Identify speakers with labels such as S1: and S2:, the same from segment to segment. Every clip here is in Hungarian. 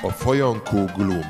S1: A fajankó Glum.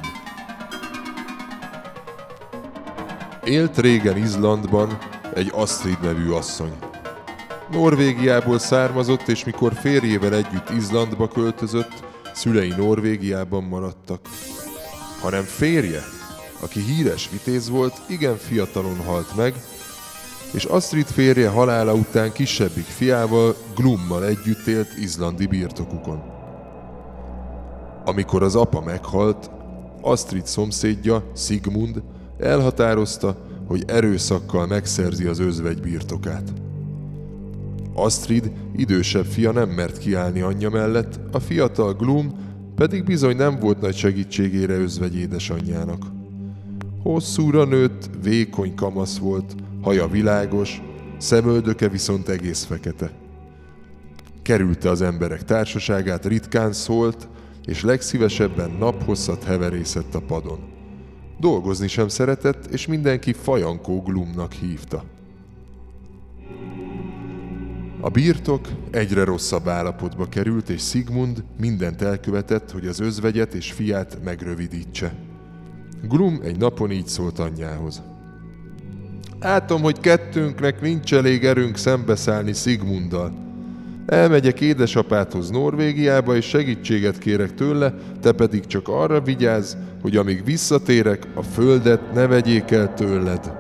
S1: Élt régen Izlandban egy Astrid nevű asszony. Norvégiából származott, és mikor férjével együtt Izlandba költözött, szülei Norvégiában maradtak. Hanem férje, aki híres vitéz volt, igen fiatalon halt meg, és Astrid férje halála után kisebbik fiával, Glummal együtt élt izlandi birtokukon. Amikor az apa meghalt, Astrid szomszédja, Sigmund elhatározta, hogy erőszakkal megszerzi az özvegy birtokát. Astrid idősebb fia nem mert kiállni anyja mellett, a fiatal Glum pedig bizony nem volt nagy segítségére özvegy édesanyjának. Hosszúra nőtt, vékony kamasz volt, haja világos, szemöldöke viszont egész fekete. Kerülte az emberek társaságát, ritkán szólt, és legszívesebben naphosszat heverészett a padon. Dolgozni sem szeretett, és mindenki fajankó Glumnak hívta. A birtok egyre rosszabb állapotba került, és Sigmund mindent elkövetett, hogy az özvegyet és fiát megrövidítse. Glum egy napon így szólt anyjához. Látom, hogy kettőnknek nincs elég erőnk szembeszállni Sigmunddal. Elmegyek édesapádhoz Norvégiába, és segítséget kérek tőle, te pedig csak arra vigyázz, hogy amíg visszatérek, a földet ne vegyék el tőled.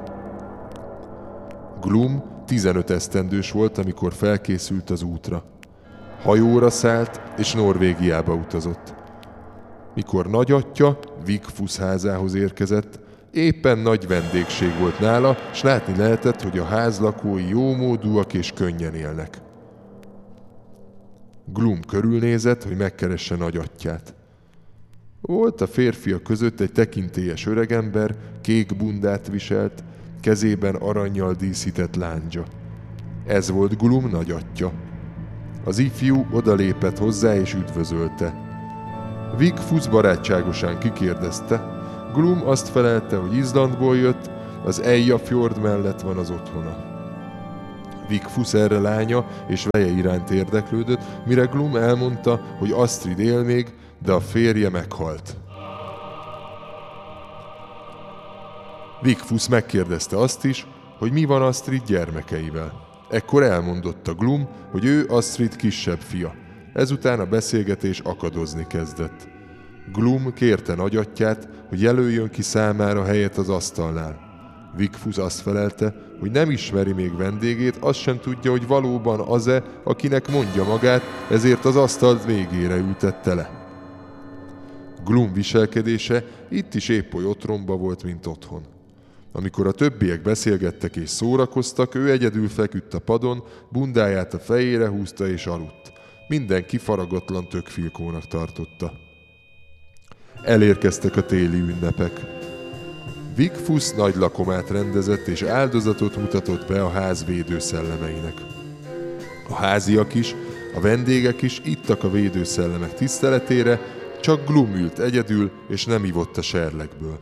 S1: Glum 15 esztendős volt, amikor felkészült az útra. Hajóra szállt, és Norvégiába utazott. Mikor nagyatja Vigfús házához érkezett, éppen nagy vendégség volt nála, s látni lehetett, hogy a ház lakói jómódúak és könnyen élnek. Glum körülnézett, hogy megkeresse nagyatját. Volt a férfiak között egy tekintélyes öregember, kék bundát viselt, kezében arannyal díszített láncsa. Ez volt Glum nagyatja. Az ifjú odalépett hozzá és üdvözölte. Vigfús barátságosan kikérdezte. Glum azt felelte, hogy Izlandból jött, az Eyjafjord mellett van az otthona. Vigfús erre lánya és veje iránt érdeklődött, mire Glum elmondta, hogy Astrid él még, de a férje meghalt. Vigfús megkérdezte azt is, hogy mi van Astrid gyermekeivel. Ekkor elmondotta Glum, hogy ő Astrid kisebb fia. Ezután a beszélgetés akadozni kezdett. Glum kérte nagyatját, hogy jelöljön ki számára helyet az asztalnál. Vigfús azt felelte, hogy nem ismeri még vendégét, azt sem tudja, hogy valóban az-e, akinek mondja magát, ezért az asztalt végére ültette le. Glum viselkedése itt is épp oly otromba volt, mint otthon. Amikor a többiek beszélgettek és szórakoztak, ő egyedül feküdt a padon, bundáját a fejére húzta és aludt. Mindenki faragatlan tökfilkónak tartotta. Elérkeztek a téli ünnepek. Vigfús nagy lakomát rendezett és áldozatot mutatott be a ház védőszellemeinek. A háziak is, a vendégek is ittak a védőszellemek tiszteletére, csak Glum ült egyedül és nem ivott a serlegből.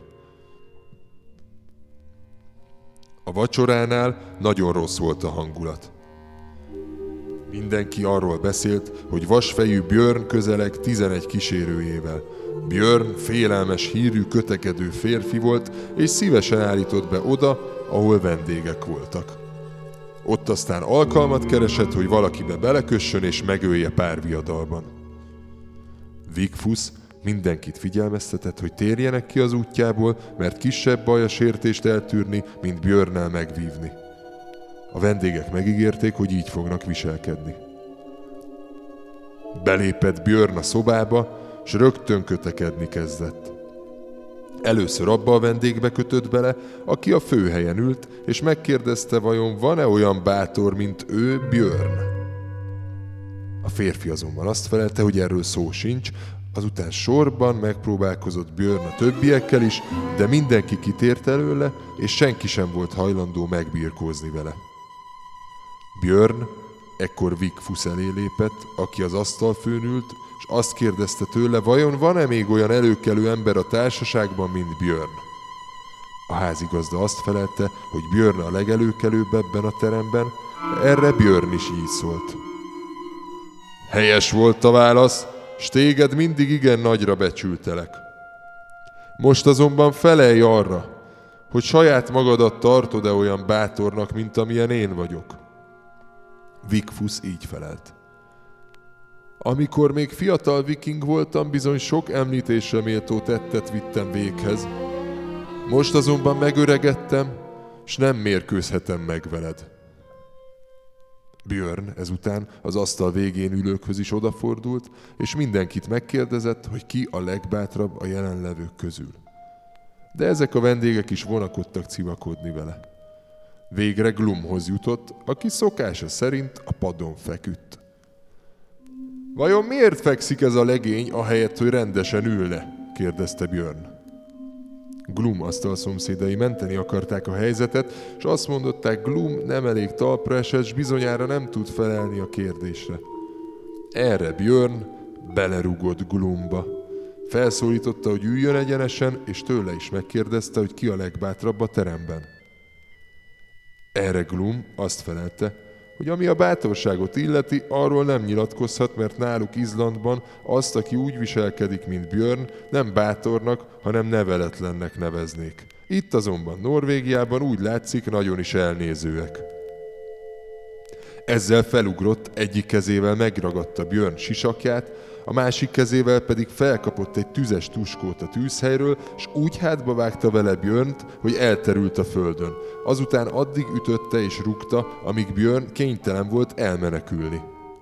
S1: A vacsoránál nagyon rossz volt a hangulat. Mindenki arról beszélt, hogy vasfejű Björn közeleg 11 kísérőjével. Björn félelmes hírű kötekedő férfi volt, és szívesen állított be oda, ahol vendégek voltak. Ott aztán alkalmat keresett, hogy valakibe belekössön és megölje párviadalban. Vigfús mindenkit figyelmeztetett, hogy térjenek ki az útjából, mert kisebb baj a sértést eltűrni, mint Björnnel megvívni. A vendégek megígérték, hogy így fognak viselkedni. Belépett Björn a szobába, s rögtön kötekedni kezdett. Először abba a vendégbe kötött bele, aki a főhelyen ült, és megkérdezte, vajon van-e olyan bátor, mint ő, Björn. A férfi azonban azt felelte, hogy erről szó sincs, azután sorban megpróbálkozott Björn a többiekkel is, de mindenki kitért előle, és senki sem volt hajlandó megbirkózni vele. Björn ekkor Vigfús elé lépett, aki az asztalfőn ült, és azt kérdezte tőle, vajon van-e még olyan előkelő ember a társaságban, mint Björn. A házigazda azt felelte, hogy Björn a legelőkelőbb ebben a teremben, erre Björn is így szólt. Helyes volt a válasz, s téged mindig igen nagyra becsültelek. Most azonban felelj arra, hogy saját magadat tartod-e olyan bátornak, mint amilyen én vagyok. Vigfúsz így felelt. Amikor még fiatal viking voltam, bizony sok említésre méltó tettet vittem véghez. Most azonban megöregedtem, s nem mérkőzhetem meg veled. Björn ezután az asztal végén ülőkhöz is odafordult, és mindenkit megkérdezett, hogy ki a legbátrabb a jelenlevők közül. De ezek a vendégek is vonakodtak civakodni vele. Végre Glumhoz jutott, aki szokása szerint a padon feküdt. Vajon miért fekszik ez a legény, ahelyett, hogy rendesen ülne? Kérdezte Björn. Glum asztalszomszédai menteni akarták a helyzetet, és azt mondották, Glum nem elég talpra esett, s bizonyára nem tud felelni a kérdésre. Erre Björn belerúgott Glumba. Felszólította, hogy üljön egyenesen, és tőle is megkérdezte, hogy ki a legbátrabb a teremben. Erre Glum azt felelte, hogy ami a bátorságot illeti, arról nem nyilatkozhat, mert náluk Izlandban azt, aki úgy viselkedik, mint Björn, nem bátornak, hanem neveletlennek neveznék. Itt azonban Norvégiában úgy látszik, nagyon is elnézőek. Ezzel felugrott, egyik kezével megragadta Björn sisakját, a másik kezével pedig felkapott egy tüzes tuskót a tűzhelyről, s úgy hátba vágta vele Björnt, hogy elterült a földön. Azután addig ütötte és rúgta, amíg Björn kénytelen volt elmenekülni.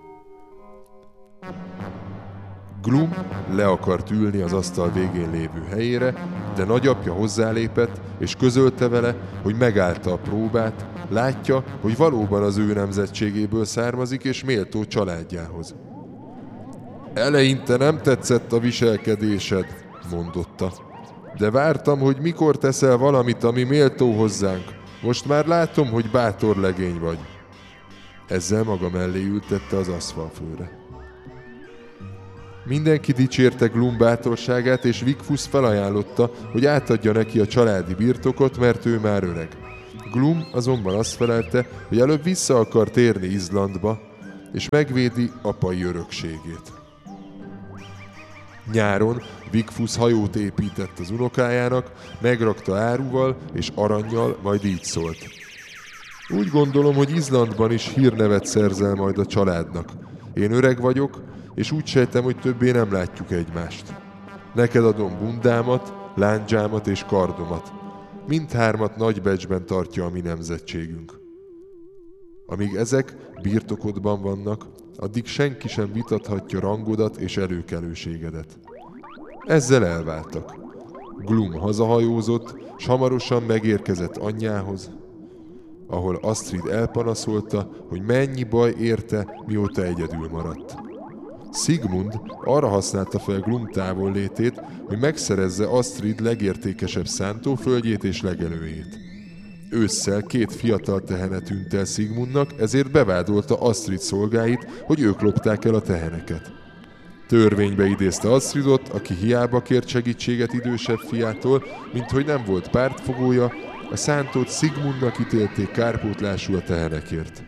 S1: Glum le akart ülni az asztal végén lévő helyére, de nagyapja hozzálépett, és közölte vele, hogy megállta a próbát, látja, hogy valóban az ő nemzetségéből származik, és méltó családjához. Eleinte nem tetszett a viselkedésed, mondotta, de vártam, hogy mikor teszel valamit, ami méltó hozzánk. Most már látom, hogy bátor legény vagy. Ezzel maga mellé ültette az aszfalfőre. Mindenki dicsérte Glum bátorságát, és Vigfúsz felajánlotta, hogy átadja neki a családi birtokot, mert ő már öreg. Glum azonban azt felelte, hogy előbb vissza akar térni Izlandba, és megvédi apai örökségét. Nyáron Vigfúsz hajót épített az unokájának, megrakta áruval és arannyal, majd így szólt. Úgy gondolom, hogy Izlandban is hírnevet szerzel majd a családnak. Én öreg vagyok, és úgy sejtem, hogy többé nem látjuk egymást. Neked adom bundámat, lándzsámat és kardomat. Mindhármat nagy becsben tartja a mi nemzetségünk. Amíg ezek birtokodban vannak, addig senki sem vitathatja rangodat és előkelőségedet. Ezzel elváltak. Glum hazahajózott, s hamarosan megérkezett anyjához, ahol Astrid elpanaszolta, hogy mennyi baj érte, mióta egyedül maradt. Sigmund arra használta fel Glum távollétét, hogy megszerezze Astrid legértékesebb szántóföldjét és legelőjét. Ősszel 2 fiatal tehene tűnt el Sigmundnak, ezért bevádolta Astrid szolgáit, hogy ők lopták el a teheneket. Törvénybe idézte Astridot, aki hiába kért segítséget idősebb fiától, mint hogy nem volt pártfogója, a szántót Sigmundnak ítélték kárpótlású a tehenekért.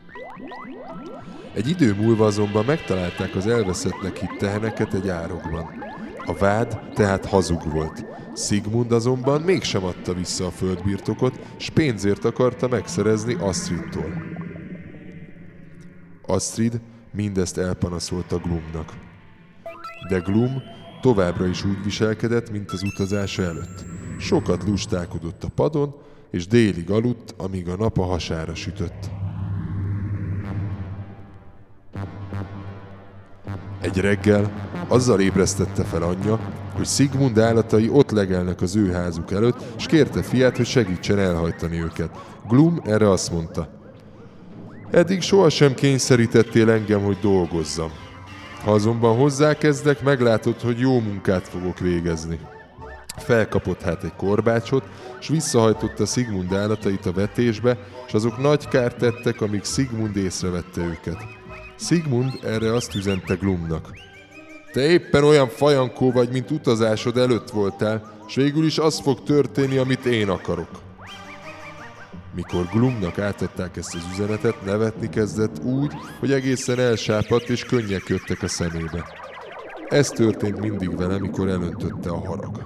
S1: Egy idő múlva azonban megtalálták az elveszettnek hitt teheneket egy árokban. A vád tehát hazug volt. Sigmund azonban mégsem adta vissza a földbirtokot, s pénzért akarta megszerezni Astridtól. Astrid mindezt elpanaszolta Glumnak. De Glum továbbra is úgy viselkedett, mint az utazása előtt. Sokat lustálkodott a padon, és délig aludt, amíg a nap a hasára sütött. Egy reggel azzal ébresztette fel anyja, hogy Sigmund állatai ott legelnek az ő házuk előtt, és kérte fiát, hogy segítsen elhajtani őket. Glum erre azt mondta: eddig sohasem kényszerítettél engem, hogy dolgozzam. Ha azonban hozzákezdek, meglátod, hogy jó munkát fogok végezni. Felkapott hát egy korbácsot, s visszahajtotta Sigmund állatait a vetésbe, s azok nagy kárt tettek, amíg Sigmund észrevette őket. Sigmund erre azt üzente Glumnak: te éppen olyan fajankó vagy, mint utazásod előtt voltál, s végül is az fog történni, amit én akarok. Mikor Glumnak átadták ezt az üzenetet, nevetni kezdett úgy, hogy egészen elsápadt és könnyek jöttek a szemébe. Ez történt mindig vele, mikor elöntötte a harag.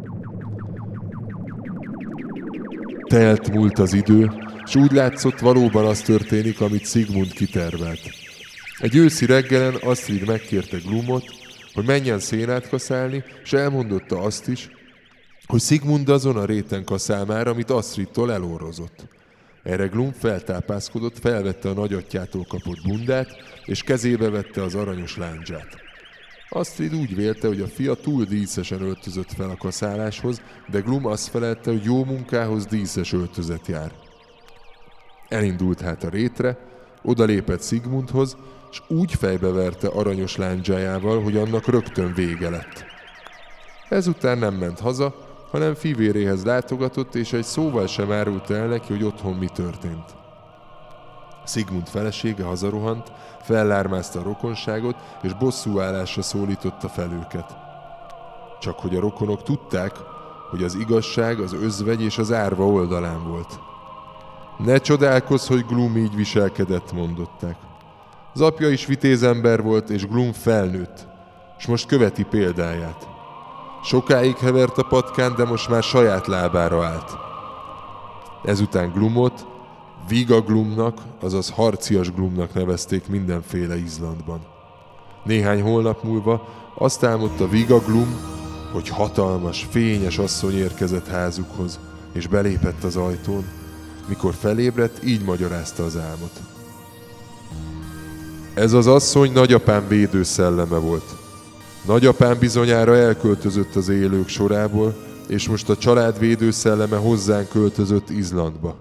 S1: Múlt az idő, s úgy látszott, valóban az történik, amit Sigmund kitervelt. Egy őszi reggelen Astrid megkérte Glumot, hogy menjen szénát kaszálni, és elmondotta azt is, hogy Sigmund azon a réten kaszál már, amit Astridtól elorrozott. Erre Glum feltápászkodott, felvette a nagyatyjától kapott bundát, és kezébe vette az aranyos lándzsát. Astrid úgy vélte, hogy a fia túl díszesen öltözött fel a kaszáláshoz, de Glum azt felelte, hogy jó munkához díszes öltözet jár. Elindult hát a rétre, odalépett Sigmundhoz, és úgy fejbeverte aranyos lándzsájával, hogy annak rögtön vége lett. Ezután nem ment haza, hanem fivéréhez látogatott, és egy szóval sem árult el neki, hogy otthon mi történt. Sigmund felesége hazarohant, fellármázta a rokonságot, és bosszúállásra szólította fel őket. Csak hogy a rokonok tudták, hogy az igazság az özvegy és az árva oldalán volt. Ne csodálkozz, hogy Glum így viselkedett, mondották. Az apja is vitéz ember volt, és Glum felnőtt, és most követi példáját. Sokáig hevert a patkán, de most már saját lábára állt. Ezután Glumot Viga Glumnak, azaz harcias Glumnak nevezték mindenféle Izlandban. Néhány hónap múlva azt álmodta Viga Glum, hogy hatalmas, fényes asszony érkezett házukhoz, és belépett az ajtón. Mikor felébredt, így magyarázta az álmot. Ez az asszony nagyapám védőszelleme volt. Nagyapám bizonyára elköltözött az élők sorából, és most a család védőszelleme hozzánk költözött Izlandba.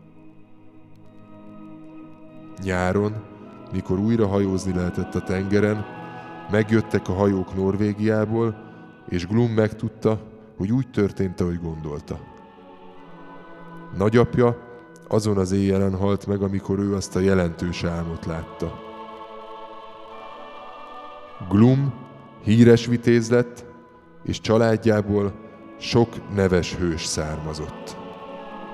S1: Nyáron, mikor újra hajózni lehetett a tengeren, megjöttek a hajók Norvégiából, és Glum megtudta, hogy úgy történt, ahogy gondolta. Nagyapja azon az éjjelen halt meg, amikor ő azt a jelentős álmot látta. Glum híres vitéz lett, és családjából sok neves hős származott.